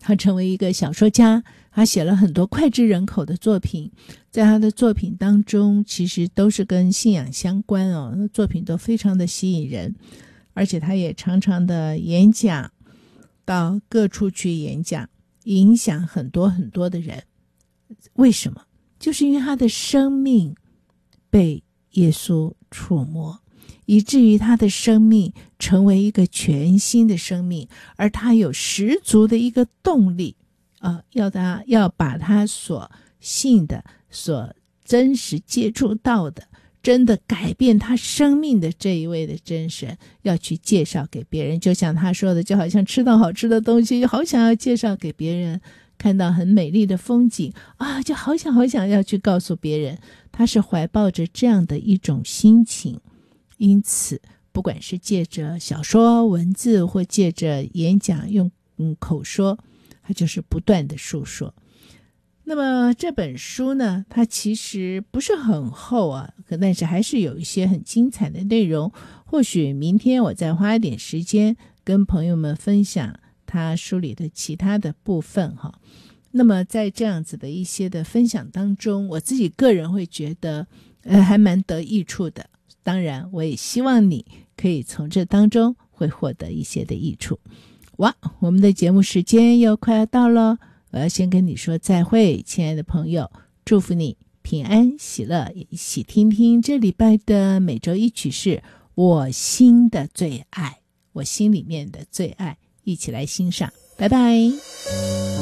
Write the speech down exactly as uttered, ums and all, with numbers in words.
他成为一个小说家，他写了很多脍炙人口的作品，在他的作品当中其实都是跟信仰相关哦，作品都非常的吸引人，而且他也常常的演讲，到各处去演讲，影响很多很多的人。为什么？就是因为他的生命被耶稣触摸，以至于他的生命成为一个全新的生命，而他有十足的一个动力啊，要他要把他所信的、所真实接触到的、真的改变他生命的这一位的真神，要去介绍给别人。就像他说的，就好像吃到好吃的东西，好想要介绍给别人，看到很美丽的风景啊，就好想好想要去告诉别人。他是怀抱着这样的一种心情，因此不管是借着小说文字或借着演讲用、嗯、口说，他就是不断的述说。那么这本书呢，它其实不是很厚啊，但是还是有一些很精彩的内容，或许明天我再花一点时间跟朋友们分享他书里的其他的部分哈。那么在这样子的一些的分享当中，我自己个人会觉得呃，还蛮得益处的，当然我也希望你可以从这当中会获得一些的益处。哇，我们的节目时间又快要到了，我要先跟你说再会，亲爱的朋友，祝福你平安喜乐，一起听听这礼拜的每周一曲是我心的最爱，我心里面的最爱，一起来欣赏，拜拜。